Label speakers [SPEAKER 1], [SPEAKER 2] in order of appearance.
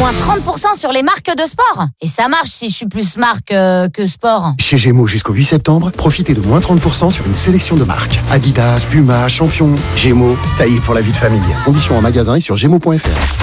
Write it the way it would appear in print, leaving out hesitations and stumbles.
[SPEAKER 1] Moins 30% sur les marques de sport. Et ça marche si je suis plus marque que sport.
[SPEAKER 2] Chez Gémeaux jusqu'au 8 septembre, profitez de moins 30% sur une sélection de marques. Adidas, Puma, Champion, Gémeaux, taillé pour la vie de famille. Conditions en magasin et sur gémeaux.fr.